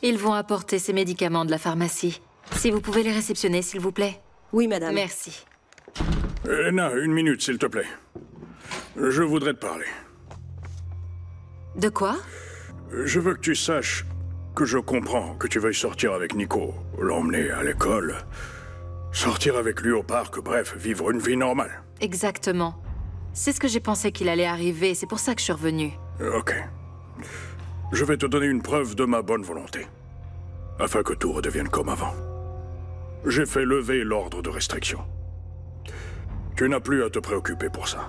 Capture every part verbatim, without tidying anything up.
Ils vont apporter ces médicaments de la pharmacie. Si vous pouvez les réceptionner, s'il vous plaît. Oui, madame. Merci. Elena, une minute, s'il te plaît. Je voudrais te parler. De quoi? Je veux que tu saches que je comprends que tu veuilles sortir avec Nico, l'emmener à l'école, sortir avec lui au parc, bref, vivre une vie normale. Exactement. C'est ce que j'ai pensé qu'il allait arriver, c'est pour ça que je suis revenue. Ok. Je vais te donner une preuve de ma bonne volonté, afin que tout redevienne comme avant. J'ai fait lever l'ordre de restriction. Tu n'as plus à te préoccuper pour ça.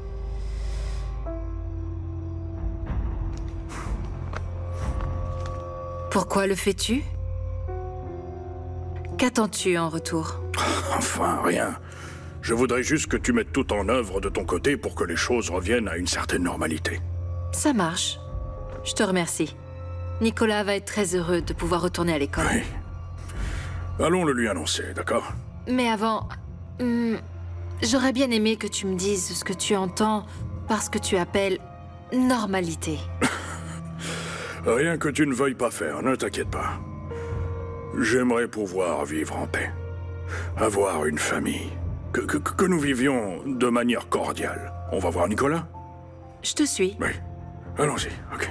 Pourquoi le fais-tu? Qu'attends-tu en retour? Enfin, rien. Je voudrais juste que tu mettes tout en œuvre de ton côté pour que les choses reviennent à une certaine normalité. Ça marche. Je te remercie. Nicolas va être très heureux de pouvoir retourner à l'école. Oui. Allons le lui annoncer, d'accord? Mais avant... hmm, j'aurais bien aimé que tu me dises ce que tu entends par ce que tu appelles normalité. Rien que tu ne veuilles pas faire, ne t'inquiète pas. J'aimerais pouvoir vivre en paix. Avoir une famille. Que, que, que nous vivions de manière cordiale. On va voir Nicolas? Je te suis. Oui. Allons-y, ok.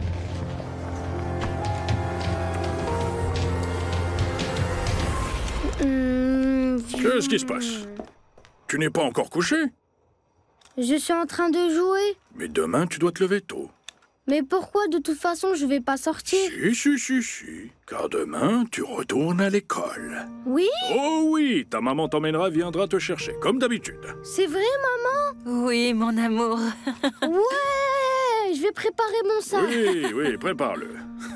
Hum, Qu'est-ce qui se passe? Tu n'es pas encore couché? Je suis en train de jouer. Mais demain, tu dois te lever tôt. Mais pourquoi de toute façon je vais pas sortir? Si, si, si, si. Car demain, tu retournes à l'école. Oui? Oh oui, ta maman t'emmènera, viendra te chercher, comme d'habitude. C'est vrai, maman? Oui, mon amour. Ouais! Je vais préparer mon sac. Oui, oui, prépare-le.